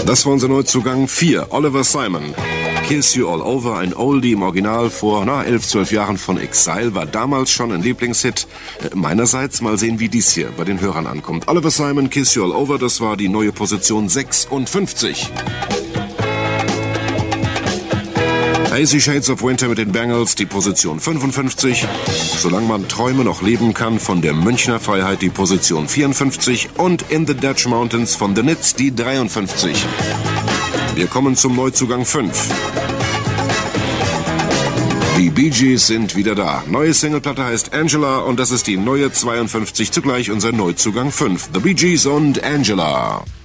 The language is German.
Das war unser Neuzugang 4, Oliver Simon. Kiss You All Over, ein Oldie im Original vor 11, 12 Jahren von Exile, war damals schon ein Lieblingshit. Meinerseits mal sehen, wie dies hier bei den Hörern ankommt. Oliver Simon, Kiss You All Over, das war die neue Position 56. Hazy Shades of Winter mit den Bangles, die Position 55. Solange man Träume noch leben kann, von der Münchner Freiheit, die Position 54. Und In the Dutch Mountains von The Nits, die 53. Wir kommen zum Neuzugang 5. Die Bee Gees sind wieder da. Neue Singleplatte heißt Angela und das ist die neue 52, zugleich unser Neuzugang 5. The Bee Gees und Angela.